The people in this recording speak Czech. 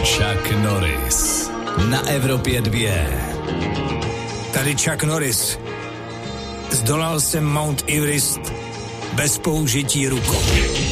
Chuck Norris na Evropě 2. Tady Chuck Norris. Zdolal jsem Mount Everest bez použití rukou.